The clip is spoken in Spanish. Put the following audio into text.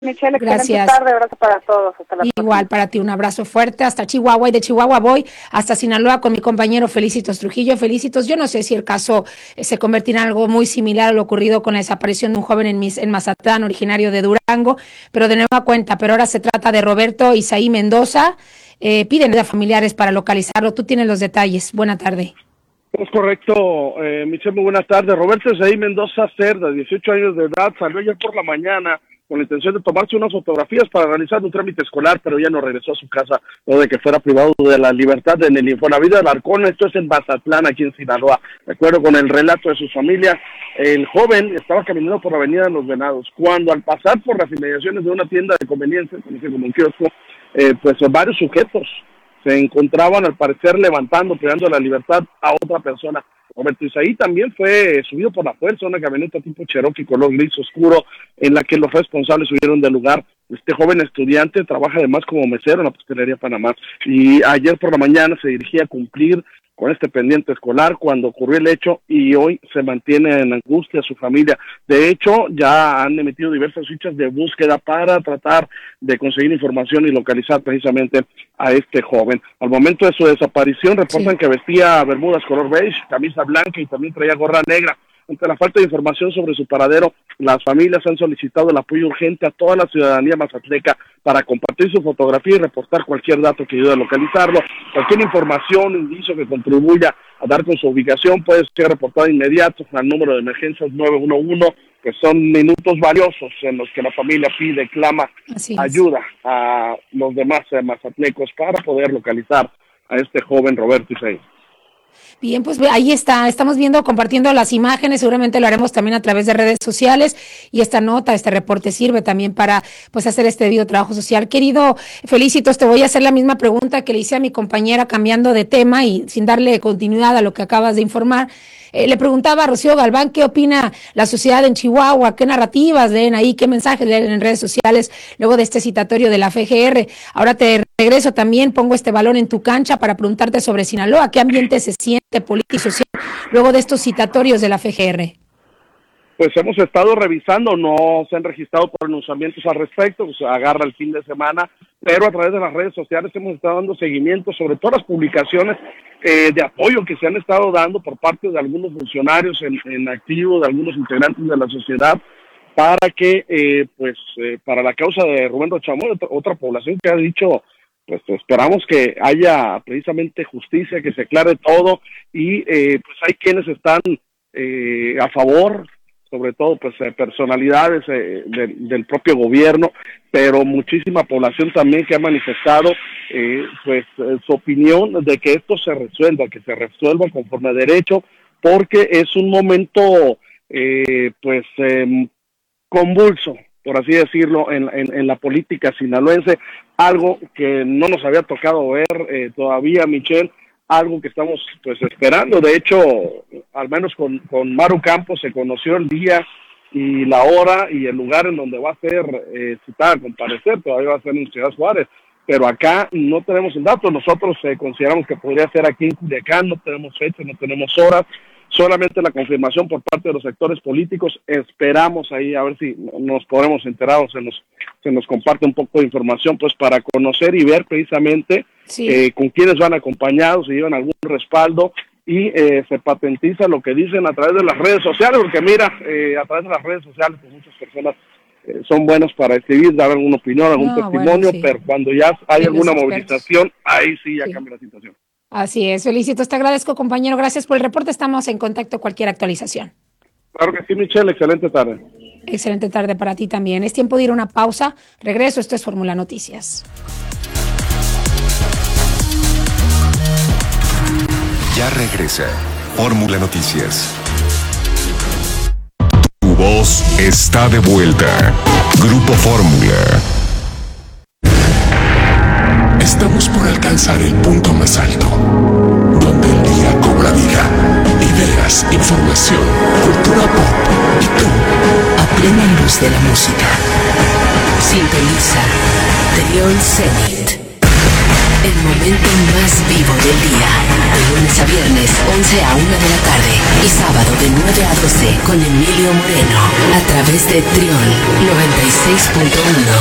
Michelle, excelente Gracias. tarde, abrazo para todos. Hasta la próxima. Igual para ti, un abrazo fuerte hasta Chihuahua, y de Chihuahua voy hasta Sinaloa con mi compañero Felicitos Trujillo. Felicitos, yo no sé si el caso se convertirá en algo muy similar a lo ocurrido con la desaparición de un joven en Mazatlán, originario de Durango, pero de nueva cuenta, pero ahora se trata de Roberto Isaí Mendoza. Piden ayuda a familiares para localizarlo. Tú tienes los detalles. Buena tarde. Es correcto, Michelle, muy buenas tardes. Roberto Isaí Mendoza Cerda, 18 años de edad, salió ayer por la mañana con la intención de tomarse unas fotografías para realizar un trámite escolar, pero ya no regresó a su casa, luego de que fuera privado de la libertad en el Infonavit de Alarcón. Esto es en Mazatlán, aquí en Sinaloa. De acuerdo con el relato de su familia, el joven estaba caminando por la avenida de Los Venados, cuando al pasar por las inmediaciones de una tienda de conveniencia, conocido como un kiosco, pues varios sujetos se encontraban al parecer levantando, privando de la libertad a otra persona. Roberto Isaí también fue subido por la fuerza a una camioneta tipo Cherokee color gris oscuro, en la que los responsables huyeron del lugar. Este joven estudiante trabaja además como mesero en la Pastelería Panamá, y ayer por la mañana se dirigía a cumplir con este pendiente escolar cuando ocurrió el hecho, y hoy se mantiene en angustia su familia. De hecho, ya han emitido diversas fichas de búsqueda para tratar de conseguir información y localizar precisamente a este joven. Al momento de su desaparición reportan que vestía bermudas color beige, camisa blanca y también traía gorra negra. Ante la falta de información sobre su paradero, las familias han solicitado el apoyo urgente a toda la ciudadanía mazatleca para compartir su fotografía y reportar cualquier dato que ayude a localizarlo. Cualquier información, indicio que contribuya a dar con su ubicación puede ser reportada de inmediato al número de emergencias 911, que son minutos valiosos en los que la familia pide, clama ayuda a los demás mazatlecos para poder localizar a este joven Roberto Isaí. Bien, pues ahí está, estamos viendo, compartiendo las imágenes, seguramente lo haremos también a través de redes sociales, y esta nota, este reporte sirve también para pues hacer este debido trabajo social. Querido Felicitos, te voy a hacer la misma pregunta que le hice a mi compañera, cambiando de tema y sin darle continuidad a lo que acabas de informar. Le preguntaba a Rocío Galván qué opina la sociedad en Chihuahua, qué narrativas leen ahí, qué mensajes leen en redes sociales luego de este citatorio de la FGR. Ahora te regreso también, pongo este balón en tu cancha para preguntarte sobre Sinaloa, qué ambiente se siente político y social luego de estos citatorios de la FGR. Pues hemos estado revisando, no se han registrado pronunciamientos al respecto, pues agarra el fin de semana, pero a través de las redes sociales hemos estado dando seguimiento sobre todas las publicaciones de apoyo que se han estado dando por parte de algunos funcionarios en activo, de algunos integrantes de la sociedad, para que, para la causa de Rubén Rochamora, otra población que ha dicho, pues esperamos que haya precisamente justicia, que se aclare todo, y pues hay quienes están a favor, sobre todo pues personalidades del propio gobierno, pero muchísima población también que ha manifestado su opinión de que esto se resuelva conforme a derecho, porque es un momento convulso, por así decirlo, en la política sinaloense, algo que no nos había tocado ver todavía, Michelle, algo que estamos pues esperando. De hecho, al menos con Maru Campos se conoció el día y la hora y el lugar en donde va a ser citada a comparecer, todavía va a ser en Ciudad Juárez, pero acá no tenemos el dato. Nosotros consideramos que podría ser aquí en Culiacán, no tenemos fecha, no tenemos horas, solamente la confirmación por parte de los sectores políticos. Esperamos ahí a ver si nos podremos enterar o se nos comparte un poco de información, pues para conocer y ver precisamente con quiénes van acompañados, si llevan algún respaldo, y se patentiza lo que dicen a través de las redes sociales, porque mira, a través de las redes sociales pues muchas personas son buenas para escribir, dar alguna opinión, algún testimonio, pero cuando ya hay alguna movilización, ahí sí ya cambia la situación. Así es, Felicitos, te agradezco, compañero, gracias por el reporte, estamos en contacto, cualquier actualización. Claro que sí, Michelle, excelente tarde. Excelente tarde para ti también. Es tiempo de ir a una pausa, regreso, esto es Fórmula Noticias. Ya regresa Fórmula Noticias. Tu voz está de vuelta. Grupo Fórmula. Estamos por alcanzar el punto más alto, donde el día cobra vida. Ideas, información, cultura pop y tú, a plena luz de la música. Sintoniza Trión Zenit. el momento más vivo del día. De lunes a viernes, 11 a 1 de la tarde. Y sábado de 9 a 12 con Emilio Moreno. A través de Trión 96.1.